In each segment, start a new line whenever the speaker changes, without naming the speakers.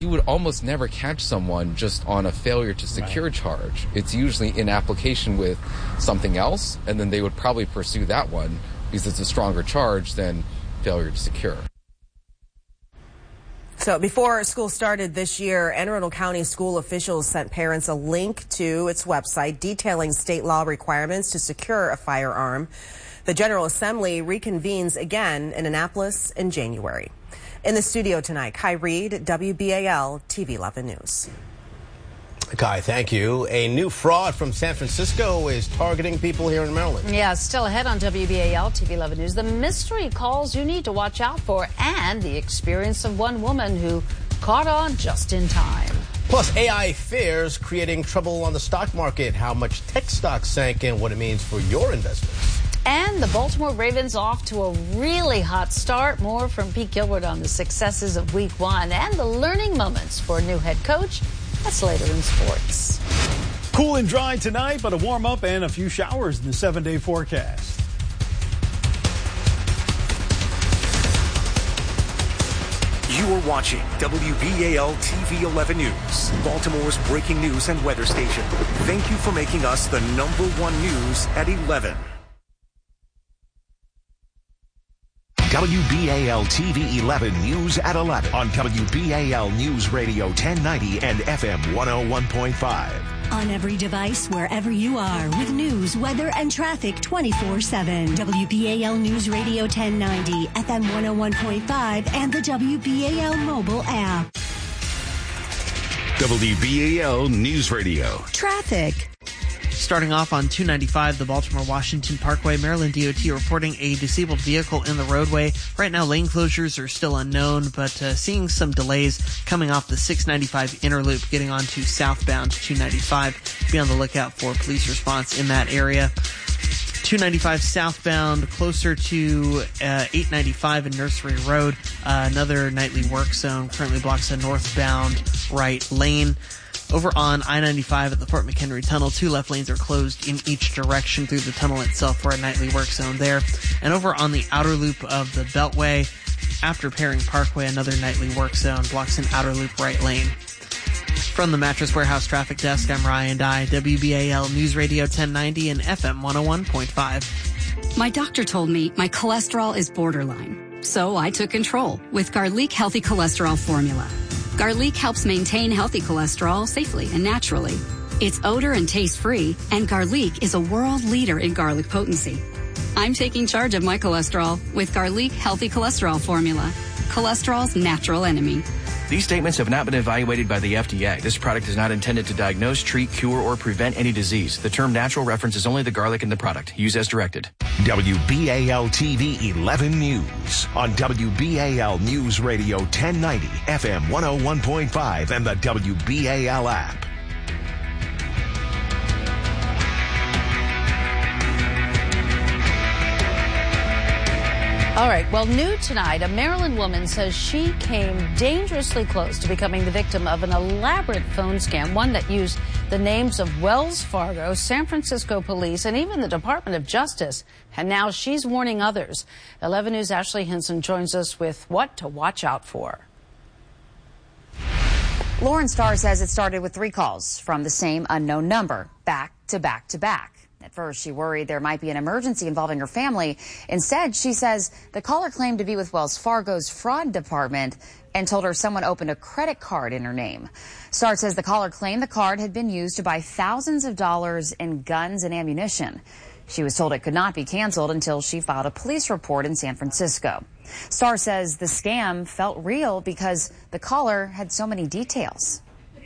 would almost never catch someone just on a failure to secure charge. It's usually in application with something else, and then they would probably pursue that one because it's a stronger charge than failure to secure.
So before school started this year, Anne Arundel County school officials sent parents a link to its website detailing state law requirements to secure a firearm. The General Assembly reconvenes again in Annapolis in January. In the studio tonight, Kai Reed, WBAL TV 11 News.
Kai, thank you. A new fraud from San Francisco is targeting people here in Maryland.
Yeah, still ahead on WBAL TV 11 News. The mystery calls you need to watch out for and the experience of one woman who caught on just in time.
Plus, AI fears creating trouble on the stock market, how much tech stocks sank and what it means for your investments.
And the Baltimore Ravens off to a really hot start. More from Pete Gilbert on the successes of Week 1 and the learning moments for a new head coach. That's later in sports.
Cool and dry tonight, but a warm up and a few showers in the 7-day forecast.
You are watching WBAL TV 11 News, Baltimore's breaking news and weather station. Thank you for making us the #1 news at 11.
WBAL TV 11 News at 11 on WBAL News Radio 1090 and FM 101.5.
On every device, wherever you are, with news, weather, and traffic 24/7. WBAL News Radio 1090, FM 101.5, and the WBAL mobile app.
WBAL News Radio.
Traffic.
Starting off on 295, the Baltimore-Washington Parkway, Maryland DOT reporting a disabled vehicle in the roadway. Right now, lane closures are still unknown, but seeing some delays coming off the 695 inner loop, getting onto southbound 295. Be on the lookout for police response in that area. 295 southbound, closer to 895 and Nursery Road. Another nightly work zone currently blocks a northbound right lane. Over on I-95 at the Fort McHenry Tunnel, 2 left lanes are closed in each direction through the tunnel itself for a nightly work zone there. And over on the outer loop of the Beltway, after Paring Parkway, another nightly work zone blocks an outer loop right lane. From the Mattress Warehouse Traffic Desk, I'm Ryan Dye, WBAL News Radio 1090 and FM 101.5.
My doctor told me my cholesterol is borderline, so I took control with Garlic Healthy Cholesterol Formula. Garlic helps maintain healthy cholesterol safely and naturally. It's odor and taste-free, and Garlic is a world leader in garlic potency. I'm taking charge of my cholesterol with Garlic Healthy Cholesterol Formula, cholesterol's natural enemy.
These statements have not been evaluated by the FDA. This product is not intended to diagnose, treat, cure, or prevent any disease. The term natural references only the garlic in the product. Use as directed.
WBAL TV 11 News on WBAL News Radio 1090, FM 101.5, and the WBAL app.
All right, well, new tonight, a Maryland woman says she came dangerously close to becoming the victim of an elaborate phone scam, one that used the names of Wells Fargo, San Francisco police, and even the Department of Justice. And now she's warning others. 11 News' Ashley Hinson joins us with what to watch out for.
Lauren Starr says it started with 3 calls from the same unknown number, back to back to back. At first, she worried there might be an emergency involving her family. Instead, she says the caller claimed to be with Wells Fargo's fraud department and told her someone opened a credit card in her name. Starr says the caller claimed the card had been used to buy thousands of dollars in guns and ammunition. She was told it could not be canceled until she filed a police report in San Francisco. Starr says the scam felt real because the caller had so many details.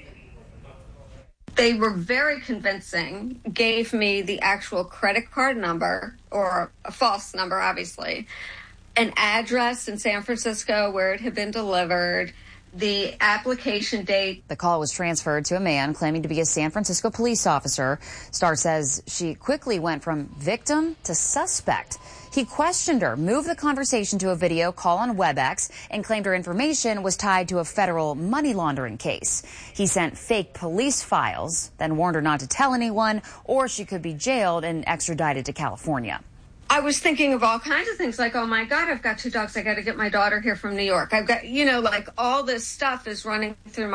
They were very convincing, gave me the actual credit card number, or a false number, obviously, an address in San Francisco where it had been delivered, the application date.
The call was transferred to a man claiming to be a San Francisco police officer. Starr says she quickly went from victim to suspect. He questioned her, moved the conversation to a video call on WebEx, and claimed her information was tied to a federal money laundering case. He sent fake police files, then warned her not to tell anyone, or she could be jailed and extradited to California.
I was thinking of all kinds of things like, oh my God, I've got 2 dogs. I got to get my daughter here from New York. I've got, like all this stuff is running through my